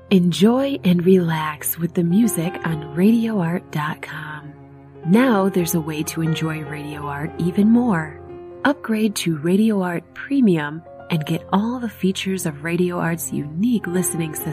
Enjoy and relax with the music on RadioArt.com. Now there's a way to enjoy Radio Art even more. Upgrade to Radio Art Premium and get all the features of Radio Art's unique listening system.